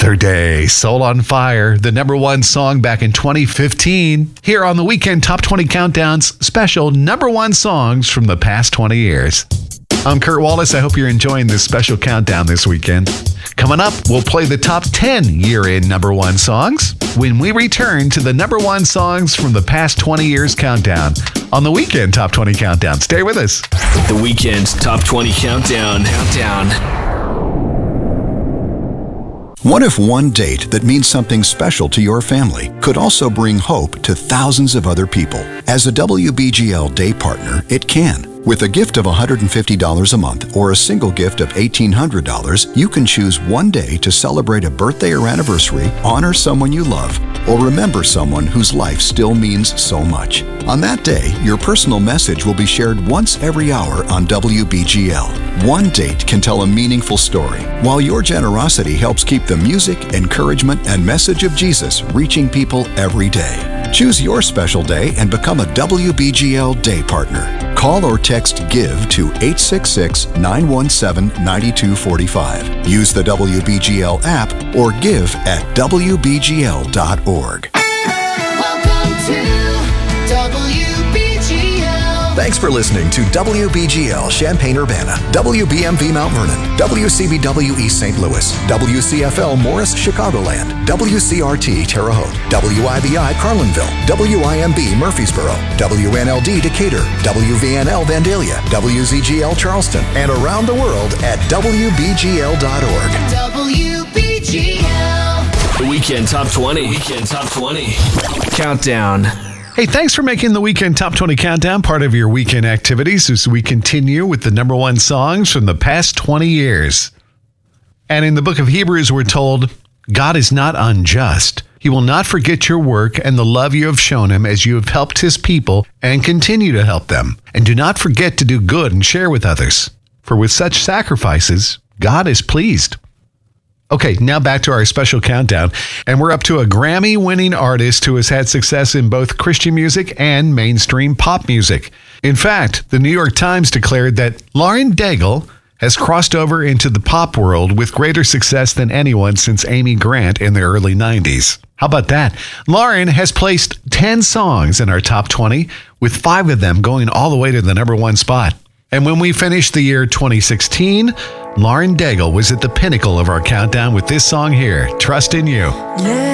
Yesterday, Soul on Fire, the number one song back in 2015. Here on the Weekend Top 20 Countdown's special number one songs from the past 20 years. I'm Kurt Wallace. I hope you're enjoying this special countdown this weekend. Coming up, we'll play the top 10 year-in number one songs when we return to the number one songs from the past 20 years countdown on the Weekend Top 20 Countdown. Stay with us. The Weekend Top 20 Countdown. What if one date that means something special to your family could also bring hope to thousands of other people? As a WBGL day partner, it can. With a gift of $150 a month or a single gift of $1,800, you can choose one day to celebrate a birthday or anniversary, honor someone you love, or remember someone whose life still means so much. On that day, your personal message will be shared once every hour on WBGL. One date can tell a meaningful story, while your generosity helps keep the music, encouragement, and message of Jesus reaching people every day. Choose your special day and become a WBGL day partner. Call or text GIVE to 866-917-9245. Use the WBGL app or give at WBGL.org. Welcome to WBGL. Thanks for listening to WBGL Champaign-Urbana, WBMV Mount Vernon, WCBW East St. Louis, WCFL Morris Chicagoland, WCRT Terre Haute, WIBI Carlinville, WIMB Murfreesboro, WNLD Decatur, WVNL Vandalia, WZGL Charleston, and around the world at WBGL.org. WBGL. The Weekend Top 20. Countdown. Hey, thanks for making the Weekend Top 20 Countdown part of your weekend activities as we continue with the number one songs from the past 20 years. And in the book of Hebrews, we're told, God is not unjust. He will not forget your work and the love you have shown him as you have helped his people and continue to help them. And do not forget to do good and share with others. For with such sacrifices, God is pleased. Okay, now back to our special countdown, and we're up to a Grammy-winning artist who has had success in both Christian music and mainstream pop music. In fact, the New York Times declared that Lauren Daigle has crossed over into the pop world with greater success than anyone since Amy Grant in the early 90s. How about that? Lauren has placed 10 songs in our top 20, with 5 of them going all the way to the number one spot. And when we finished the year 2016, Lauren Daigle was at the pinnacle of our countdown with this song here, Trust in You.